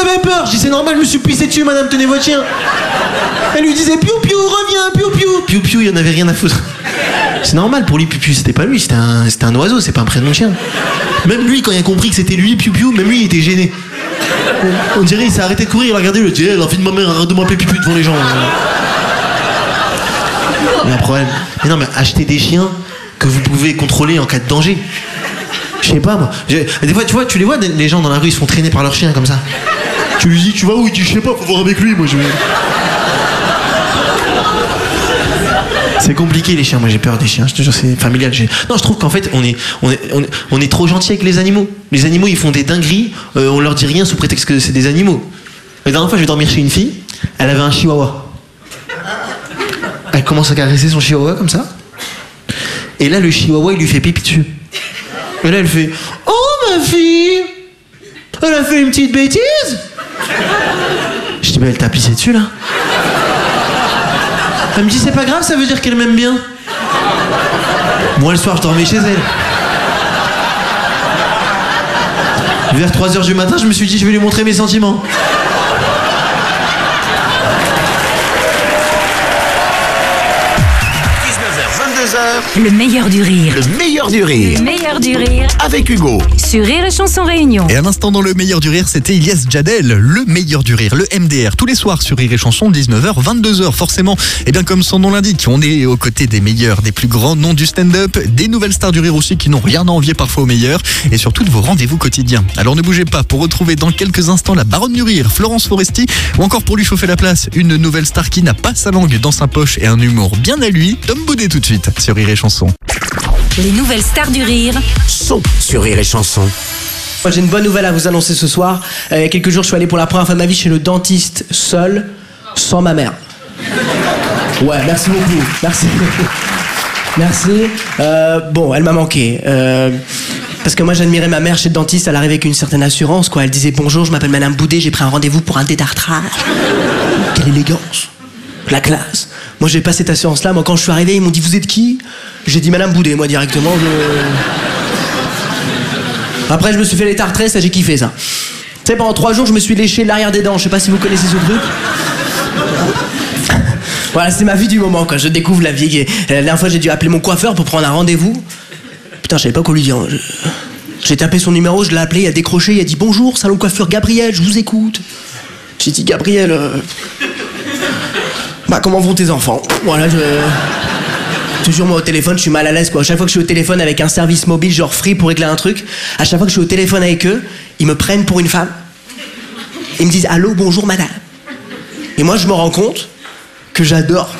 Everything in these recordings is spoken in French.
avait peur. Je dis c'est normal, je me suis pissé dessus, madame, tenez votre chien. Elle lui disait piou piou, reviens, piou piou. Piou piou, il en avait rien à foutre. C'est normal pour lui, piou piou, c'était pas lui, c'était un oiseau, c'est pas un prénom de chien. Même lui, quand il a compris que c'était lui, piou piou, même lui, il était gêné. On dirait il s'est arrêté de courir, il a regardé, il a dit la fille de ma mère, arrête de m'appeler piou piou devant les gens. Il y a un problème. Mais non, mais achetez des chiens que vous pouvez contrôler en cas de danger. Je sais pas moi. Des fois, tu les vois, les gens dans la rue, ils se font traîner par leur chien comme ça. Tu lui dis, tu vas où? Il dit, je sais pas, faut voir avec lui, moi je. C'est compliqué les chiens, moi j'ai peur des chiens, je te jure, c'est familial. Non, je trouve qu'en fait, on est trop gentil avec les animaux. Les animaux, ils font des dingueries, on leur dit rien sous prétexte que c'est des animaux. La dernière fois, je vais dormir chez une fille, elle avait un chihuahua. Elle commence à caresser son chihuahua comme ça. Et là, le chihuahua, il lui fait pipi dessus. Et là, elle fait « Oh, ma fille, elle a fait une petite bêtise !» Je dis « Bah, elle t'a pissé dessus, là. » Elle me dit « C'est pas grave, ça veut dire qu'elle m'aime bien. » Moi, le soir, je dormais chez elle. Vers 3h du matin, je me suis dit « Je vais lui montrer mes sentiments. » Le meilleur du rire. Le meilleur du rire. Le meilleur du rire. Avec Hugo. Sur Rire et Chanson Réunion. Et à l'instant dans le meilleur du rire, c'était Ilyes Djadel, le meilleur du rire, le MDR. Tous les soirs sur Rire et Chanson, 19h, 22h. Forcément, et bien comme son nom l'indique, on est aux côtés des meilleurs, des plus grands noms du stand-up, des nouvelles stars du rire aussi qui n'ont rien à envier parfois aux meilleurs, et surtout de vos rendez-vous quotidiens. Alors ne bougez pas pour retrouver dans quelques instants la baronne du rire, Florence Foresti, ou encore pour lui chauffer la place, une nouvelle star qui n'a pas sa langue dans sa poche et un humour bien à lui, Tom Baudet tout de suite sur Rire et Chanson. Les nouvelles stars du rire Sont sur Rire et Chanson. Moi j'ai une bonne nouvelle à vous annoncer ce soir. Il y a quelques jours je suis allé pour la première fois de ma vie chez le dentiste seul, sans ma mère. Ouais, merci beaucoup. Merci. Merci. Bon, elle m'a manqué. Parce que moi j'admirais ma mère chez le dentiste, elle arrivait avec une certaine assurance, quoi. Elle disait bonjour, je m'appelle Madame Boudet, j'ai pris un rendez-vous pour un détartrage. Quelle élégance. La classe. Moi j'ai pas cette assurance-là. Moi quand je suis arrivé, ils m'ont dit vous êtes qui? J'ai dit Madame Boudet, moi directement. Après je me suis fait les tartrés, ça j'ai kiffé ça. Tu sais, pendant 3 jours je me suis léché l'arrière des dents. Je sais pas si vous connaissez ce truc. Voilà, c'est ma vie du moment quoi. Je découvre la vie. La dernière fois j'ai dû appeler mon coiffeur pour prendre un rendez-vous. Putain, je savais pas quoi lui dire. J'ai tapé son numéro, je l'ai appelé, il a décroché, il a dit bonjour, salon de coiffure Gabriel, je vous écoute. J'ai dit Gabriel. Bah comment vont tes enfants? Voilà, toujours moi au téléphone, je suis mal à l'aise quoi. À chaque fois que je suis au téléphone avec un service mobile genre Free pour régler un truc, à chaque fois que je suis au téléphone avec eux, ils me prennent pour une femme. Ils me disent allô, bonjour madame. Et moi je me rends compte que j'adore.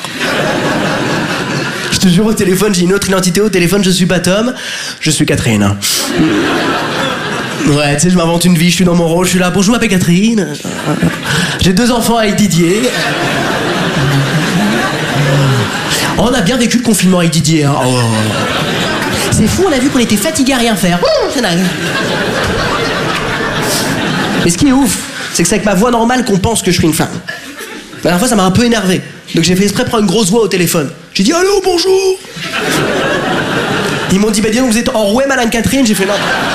Je te jure, au téléphone j'ai une autre identité, au téléphone je suis pas Tom, je suis Catherine. Hein. Ouais, tu sais, je m'invente une vie, je suis dans mon rôle, je suis là, bonjour, je m'appelle Catherine. J'ai 2 enfants avec Didier. On a bien vécu le confinement avec Didier. Hein. Oh. C'est fou, on a vu qu'on était fatigués à rien faire. Mais ce qui est ouf, c'est que c'est avec ma voix normale qu'on pense que je suis une femme. La dernière fois, ça m'a un peu énervé. Donc j'ai fait exprès prendre une grosse voix au téléphone. J'ai dit allô, bonjour. Ils m'ont dit bah dis donc vous êtes enrouée, Madame Catherine. J'ai fait non.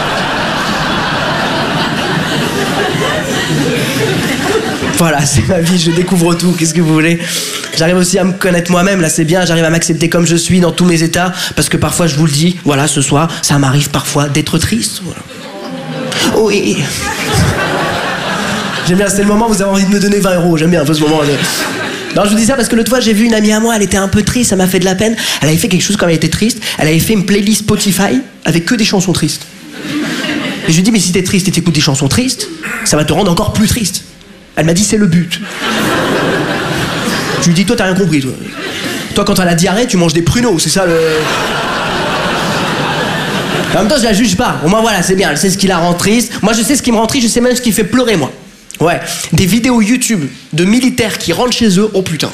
Voilà, c'est ma vie, je découvre tout, qu'est-ce que vous voulez? J'arrive aussi à me connaître moi-même, là c'est bien, j'arrive à m'accepter comme je suis dans tous mes états, parce que parfois je vous le dis, voilà, ce soir, ça m'arrive parfois d'être triste. Voilà. Oui. J'aime bien, c'est le moment où vous avez envie de me donner 20 €, j'aime bien un peu ce moment. Non, je vous dis ça parce que l'autre fois j'ai vu une amie à moi, elle était un peu triste, ça m'a fait de la peine. Elle avait fait quelque chose quand elle était triste, elle avait fait une playlist Spotify avec que des chansons tristes. Et je lui dis mais si t'es triste et t'écoutes des chansons tristes, ça va te rendre encore plus triste. Elle m'a dit c'est le but. Je lui dis toi t'as rien compris toi. Toi quand t'as la diarrhée tu manges des pruneaux, c'est ça le... En même temps je la juge pas, au moins voilà c'est bien, elle sait ce qui la rend triste. Moi je sais ce qui me rend triste, je sais même ce qui fait pleurer moi. Ouais, des vidéos YouTube de militaires qui rentrent chez eux, oh putain.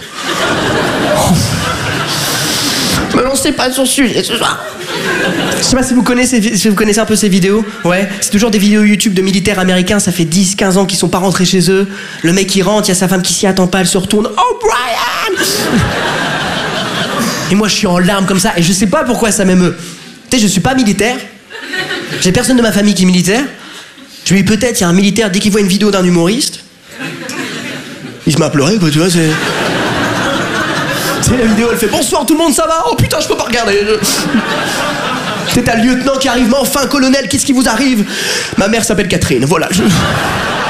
Me lancez pas sur ce sujet ce soir. Je sais pas si vous connaissez un peu ces vidéos. Ouais, c'est toujours des vidéos YouTube de militaires américains, ça fait 10-15 ans qu'ils sont pas rentrés chez eux. Le mec il rentre, il y a sa femme qui s'y attend pas, elle se retourne. Oh Brian. Et moi je suis en larmes comme ça, et je sais pas pourquoi ça m'émeut. Tu sais, je suis pas militaire. J'ai personne de ma famille qui est militaire. Je me dis peut-être il y a un militaire, dès qu'il voit une vidéo d'un humoriste, Il se met à pleurer, quoi, tu vois, c'est... Tu sais, la vidéo, elle fait « Bonsoir tout le monde, ça va ? Oh putain, je peux pas regarder. » C'est t'as le lieutenant qui arrive, mais enfin, colonel, qu'est-ce qui vous arrive ? Ma mère s'appelle Catherine, voilà.